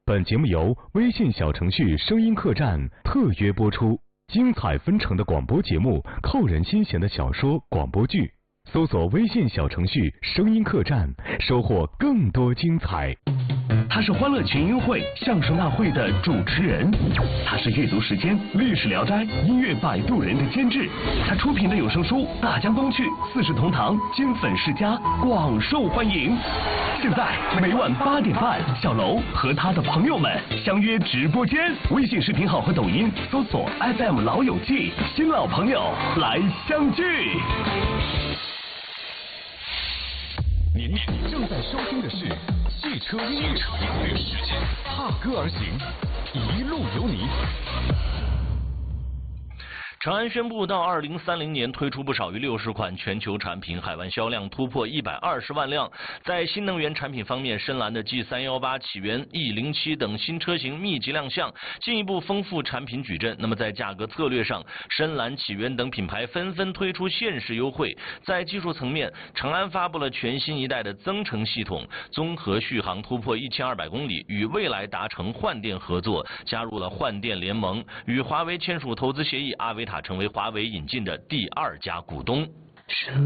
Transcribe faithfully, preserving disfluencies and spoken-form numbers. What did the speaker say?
本节目由微信小程序声音客栈特约播出，精彩纷呈的广播节目，扣人心弦的小说广播剧，搜索微信小程序声音客栈，收获更多精彩。 他是欢乐群英会相声大会的主持人，他是阅读时间历史聊斋音乐摆渡人的监制，他出品的有声书《大江东去》《四世同堂》经粉世家广受欢迎。现在每晚八点半，小楼和他的朋友们相约直播间，微信视频号和抖音搜索 F M 老友记，新老朋友来相聚。 您正在收听的是汽车音乐时间，踏歌而行，一路有你。 长安宣布，到二零三零年推出不少于六十款全球产品，海外销量突破一百二十万辆。在新能源产品方面，深蓝的 G 三一八、启源、E 零七等新车型密集亮相，进一步丰富产品矩阵。那么在价格策略上，深蓝、启源等品牌纷纷推出限时优惠。在技术层面，长安发布了全新一代的增程系统，综合续航突破一千二百公里，与蔚来达成换电合作，加入了换电联盟，与华为签署投资协议，阿维塔成为华为引进的第二家股东。